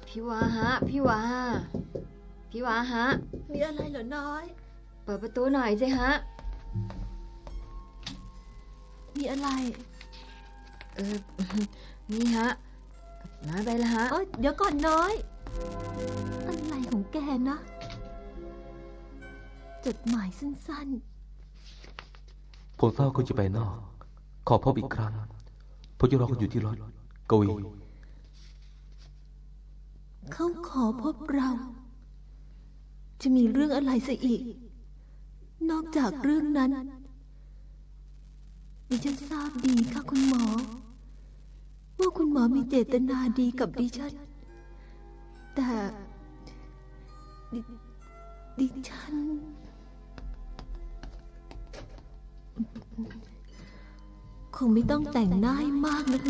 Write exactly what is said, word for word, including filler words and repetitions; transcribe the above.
พี่วาฮะพี่วาพี่วาฮะมีอะไรเหรอน้อยเปิดประตูหน่อยสิฮะมีอะไรเออนี่ฮะมาไปละฮะเออเดี๋ยวก่อนน้อยอะไรของแกนะจดหมายสั้นๆผมทราบคุณจะไปนอกขอพบอีกครั้งพวกเราก็อยู่ที่รถกวีเขาขอพบเราจะมีเรื่องอะไรซะอีกนอกจากเรื่องนั้นดิฉันทราบดีค่ะคุณหมอว่าคุณหมอมีเจตนาดีกับดิฉันแต่ดดิฉันคงไม่ต้องแต่งหน้าให้มากนัก